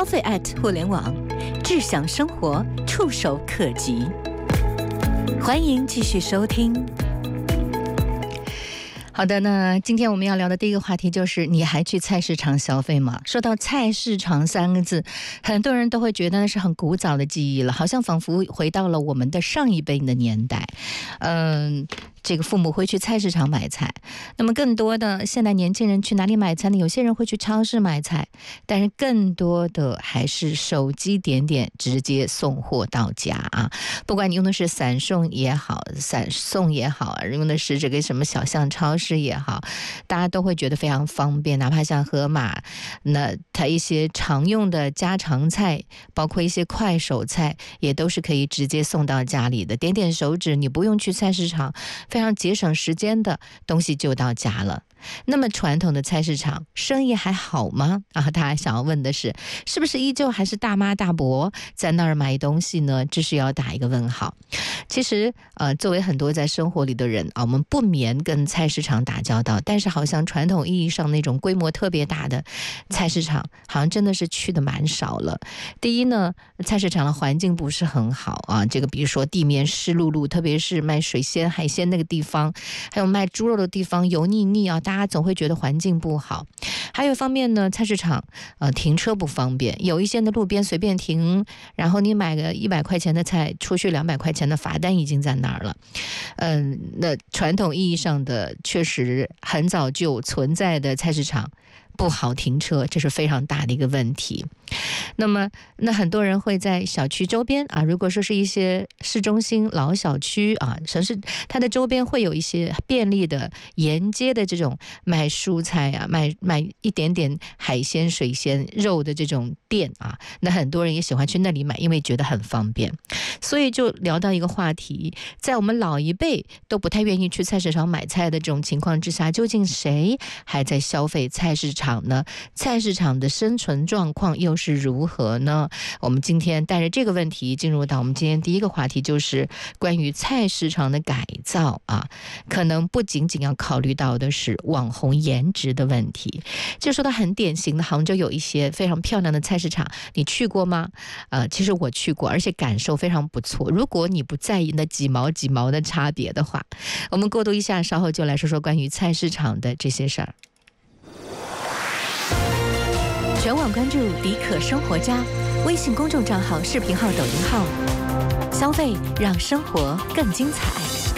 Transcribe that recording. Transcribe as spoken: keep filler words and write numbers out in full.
消费 at 互联网，智享生活，触手可及。欢迎继续收听。好的，那今天我们要聊的第一个话题就是你还去菜市场消费吗？说到菜市场三个字，很多人都会觉得那是很古早的记忆了，好像仿佛回到了我们的上一辈的年代。嗯，这个父母会去菜市场买菜，那么更多的现在年轻人去哪里买菜呢？有些人会去超市买菜，但是更多的还是手机点点直接送货到家啊！不管你用的是散送也好，散送也好，用的是这个什么小巷超市也好，大家都会觉得非常方便。哪怕像盒马，那它一些常用的家常菜，包括一些快手菜，也都是可以直接送到家里的。点点手指，你不用去菜市场，非常节省时间的东西就到家了。那么传统的菜市场生意还好吗？啊，大家想要问的是，是不是依旧还是大妈大伯在那儿买东西呢？这是要打一个问号。其实呃，作为很多在生活里的人啊，我们不免跟菜市场打交道，但是好像传统意义上那种规模特别大的菜市场，好像真的是去的蛮少了。第一呢，菜市场的环境不是很好啊，这个比如说地面湿漉漉，特别是卖水鲜海鲜那个地方，还有卖猪肉的地方油腻腻啊，大家总会觉得环境不好。还有一方面呢，菜市场呃停车不方便，有一些的路边随便停，然后你买个一百块钱的菜，出去两百块钱的罚单已经在那儿了。嗯、呃，那传统意义上的确实很早就存在的菜市场不好停车，这是非常大的一个问题。那么那很多人会在小区周边啊，如果说是一些市中心老小区啊，城市它的周边会有一些便利的沿街的这种卖蔬菜啊，卖卖一点点海鲜水鲜肉的这种店啊，那很多人也喜欢去那里买，因为觉得很方便。所以就聊到一个话题，在我们老一辈都不太愿意去菜市场买菜的这种情况之下，究竟谁还在消费菜市场呢？菜市场的生存状况又是如何呢？我们今天带着这个问题进入到我们今天第一个话题，就是关于菜市场的改造啊，可能不仅仅要考虑到的是网红颜值的问题。就说到很典型的，杭州有一些非常漂亮的菜市场，你去过吗？呃，其实我去过，而且感受非常不错。如果你不在意那几毛几毛的差别的话，我们过渡一下，稍后就来说说关于菜市场的这些事儿。全网关注迪可生活家，微信公众账号、视频号、抖音号，消费让生活更精彩。